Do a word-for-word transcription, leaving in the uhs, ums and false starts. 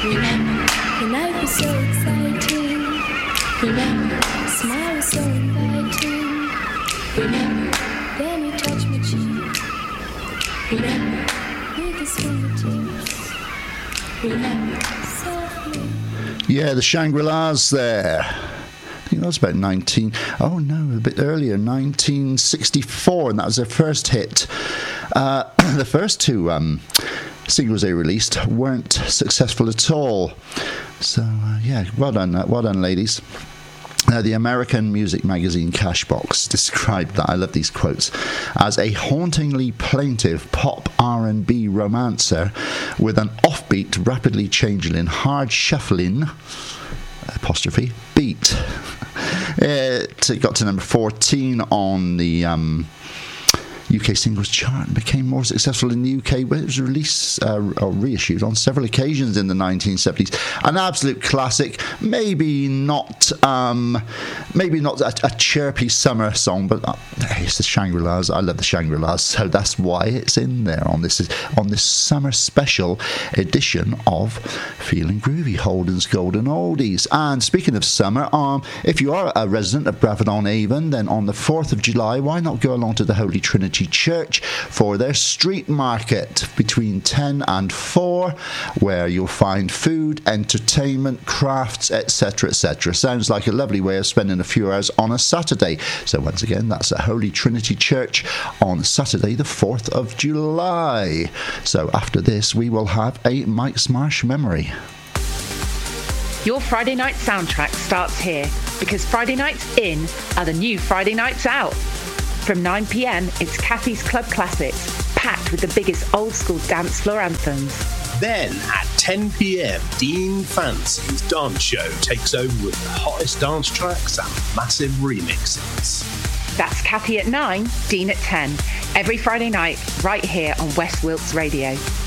Remember, the night was so exciting. Remember, the smile was so inviting. Remember, then you touched my cheek. Remember, with his fingertips. Remember, softly. Yeah, the Shangri-Las there. I think that was about nineteen. Oh no, a bit earlier, nineteen sixty-four, and that was their first hit. Uh, the first two um, singles they released weren't successful at all. So uh, yeah, well done, uh, well done, ladies. Uh, the American music magazine Cashbox described that, I love these quotes, as a hauntingly plaintive pop R and B romancer with an offbeat, rapidly changing, hard shuffling apostrophe beat. It got to number fourteen on the um, U K singles chart and became more successful in the U K when it was released uh, or reissued on several occasions in the nineteen seventies. An absolute classic, maybe not um, maybe not a, a chirpy summer song, but uh, it's the Shangri-Las. I love the Shangri-Las, so that's why it's in there on this on this summer special edition of Feeling Groovy, Holden's Golden Oldies. And speaking of summer, um, if you are a resident of Bradford-on-Avon, then on the fourth of July, why not go along to the Holy Trinity Church for their street market between ten and four, where you'll find food, entertainment, crafts, etc, etc. Sounds like a lovely way of spending a few hours on a Saturday. So once again, that's at Holy Trinity Church on Saturday the fourth of July. So after this, we will have a Mike's Marsh memory. Your Friday night soundtrack starts here, because Friday nights in are the new Friday nights out. From nine p.m, it's Kathy's Club Classics, packed with the biggest old school dance floor anthems. Then at ten p.m, Dean Fancy's dance show takes over with the hottest dance tracks and massive remixes. That's Kathy at nine, Dean at ten. Every Friday night, right here on West Wilkes Radio.